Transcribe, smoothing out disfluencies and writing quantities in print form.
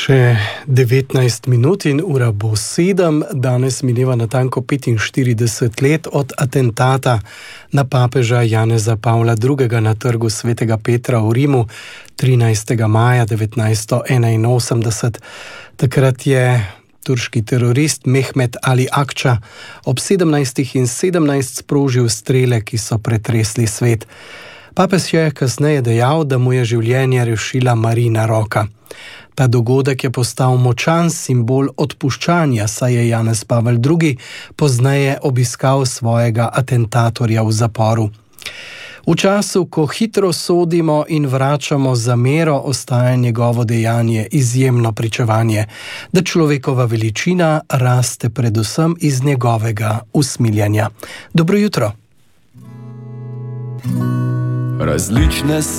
Še 19 minut in ura bo 7. Danes mineva natanko 45 let od atentata na papeža Janeza Pavla II. Na trgu Svetega Petra v Rimu 13. maja 1981. Takrat je turški terorist Mehmet Ali Akça ob 17:17 sprožil strele, ki so pretresli svet. Papež je kasneje dejal, da mu je življenje rešila Marijina roka. Ta dogodek je postal močan simbol odpuščanja, saj je Janez Pavel II. Pozneje obiskal svojega atentatorja v zaporu. V času, ko hitro sodimo in vračamo zamero, ostaja njegovo dejanje izjemno pričevanje, da človekova veličina raste predvsem iz njegovega usmiljenja. Dobro jutro. Različne